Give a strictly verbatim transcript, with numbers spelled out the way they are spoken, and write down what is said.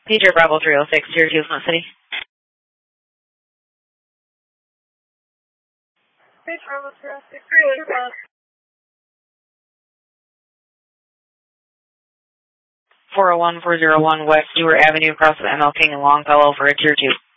Peter Bravo three oh six, Tier two, Flint City. Peter Bravo three oh six, Tier two. four oh one four oh one West Stewart Avenue, across the M L King and Longfellow for a Tier two.